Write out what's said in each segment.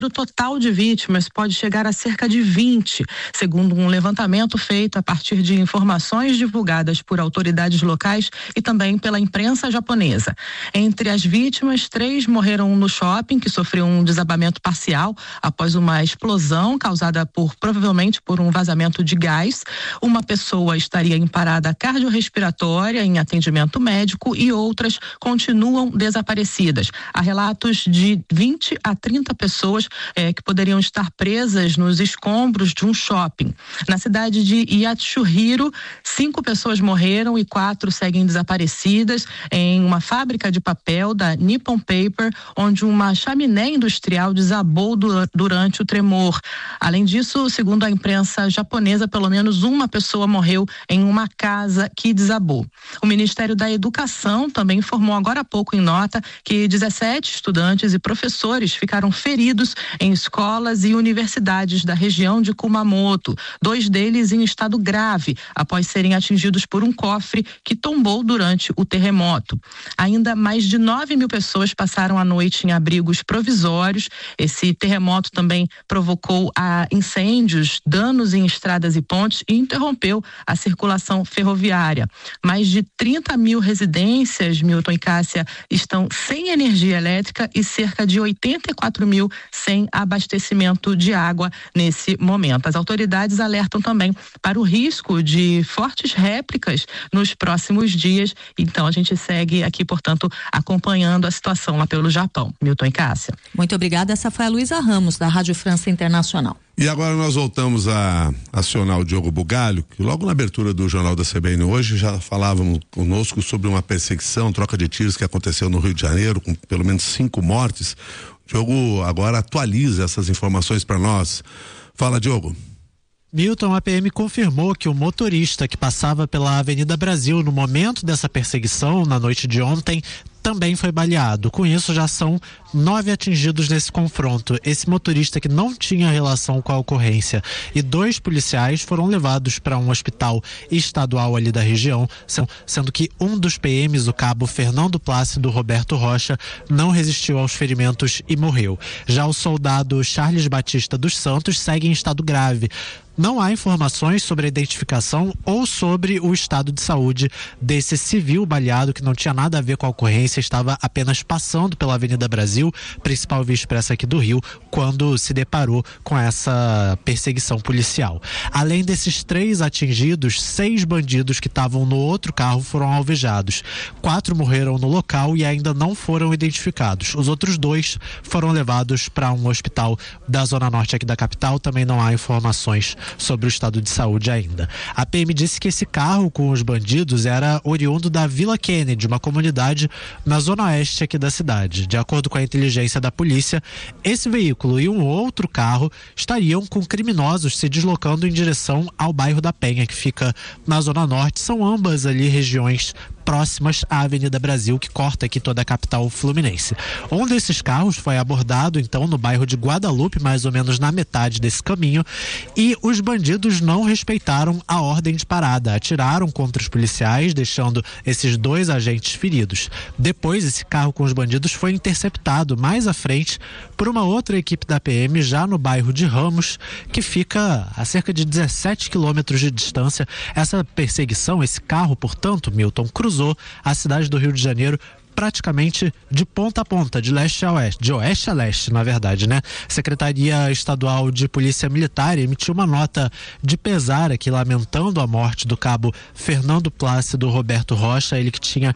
O total de vítimas pode chegar a cerca de 20, segundo um levantamento feito a partir de informações divulgadas por autoridades locais e também pela imprensa japonesa. Entre as vítimas, 3 morreram no shopping, que sofreu um desabamento parcial após uma explosão causada provavelmente por um vazamento de gás. Uma pessoa estaria em parada cardiorrespiratória em atendimento médico e outras continuam desaparecidas. Há relatos de 20 a 30 pessoas que poderiam estar presas nos escombros de um shopping. Na cidade de Yatsuhiro, 5 pessoas morreram e 4 seguem desaparecidas em uma fábrica de papel da Nippon Paper, onde uma chaminé industrial desabou durante o tremor. Além disso, segundo a imprensa japonesa, pelo menos uma pessoa morreu em uma casa que desabou. O Ministério da Educação também informou agora há pouco em nota que 17 estudantes e professores ficaram feridos em escolas e universidades da região de Kumamoto, 2 deles em estado grave, após serem atingidos por um cofre que tombou durante o terremoto. Ainda mais de 9.000 pessoas passaram a noite em abrigos provisórios. Esse terremoto também provocou incêndios, danos em estradas e pontes e interrompeu a circulação ferroviária. Mais de 30.000 residências, Milton e Cássia, estão sem energia elétrica e cerca de 84.000 sem abastecimento de água nesse momento. As autoridades alertam também para o risco de fortes réplicas nos próximos dias. Então a gente segue aqui, portanto, acompanhando a situação lá pelo Japão. Milton e Cássia. Muito obrigada. Essa foi a Luísa Ramos, da Rádio França Internacional. E agora nós voltamos a acionar o Diogo Bugalho, que logo na abertura do Jornal da CBN hoje já falavam conosco sobre uma perseguição, troca de tiros que aconteceu no Rio de Janeiro, com pelo menos 5 mortes. O Diogo agora atualiza essas informações para nós. Fala, Diogo. Milton, a PM confirmou que o motorista que passava pela Avenida Brasil no momento dessa perseguição, na noite de ontem, também foi baleado. Com isso, já são 9 atingidos nesse confronto. Esse motorista que não tinha relação com a ocorrência e 2 policiais foram levados para um hospital estadual ali da região, sendo que um dos PMs, o cabo Fernando Plácido Roberto Rocha, não resistiu aos ferimentos e morreu. Já o soldado Charles Batista dos Santos segue em estado grave. Não há informações sobre a identificação ou sobre o estado de saúde desse civil baleado, que não tinha nada a ver com a ocorrência, estava apenas passando pela Avenida Brasil, principal via expressa aqui do Rio, quando se deparou com essa perseguição policial. Além desses 3 atingidos, 6 bandidos que estavam no outro carro foram alvejados. 4 morreram no local e ainda não foram identificados. Os outros 2 foram levados para um hospital da Zona Norte aqui da capital. Também não há informações sobre o estado de saúde ainda. A PM disse que esse carro com os bandidos era oriundo da Vila Kennedy, uma comunidade na zona oeste aqui da cidade. De acordo com a inteligência da polícia, esse veículo e um outro carro estariam com criminosos se deslocando em direção ao bairro da Penha, que fica na zona norte. São ambas ali regiões próximas à Avenida Brasil, que corta aqui toda a capital fluminense. Um desses carros foi abordado, então, no bairro de Guadalupe, mais ou menos na metade desse caminho, e os bandidos não respeitaram a ordem de parada, atiraram contra os policiais, deixando esses 2 agentes feridos. Depois, esse carro com os bandidos foi interceptado mais à frente por uma outra equipe da PM, já no bairro de Ramos, que fica a cerca de 17 quilômetros de distância. Essa perseguição, esse carro, portanto, Milton, cruzou a cidade do Rio de Janeiro praticamente de ponta a ponta, de leste a oeste, de oeste a leste, na verdade, né? Secretaria Estadual de Polícia Militar emitiu uma nota de pesar aqui, lamentando a morte do cabo Fernando Plácido Roberto Rocha, ele que tinha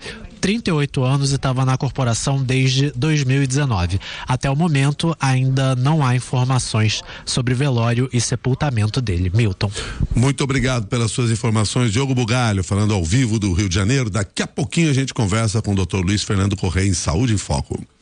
38 anos e estava na corporação desde 2019. Até o momento, ainda não há informações sobre velório e sepultamento dele. Milton. Muito obrigado pelas suas informações, Diogo Bugalho, falando ao vivo do Rio de Janeiro. Daqui a pouquinho a gente conversa com o Dr. Luiz Fernando Correia em Saúde em Foco.